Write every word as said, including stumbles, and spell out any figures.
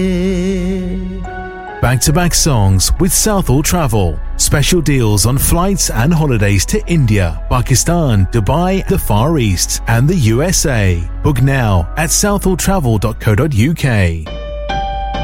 Back-to-back songs with Southall Travel. Special deals on flights and holidays to India, Pakistan, Dubai, the Far East and the U S A. Book now at southall travel dot co dot uk.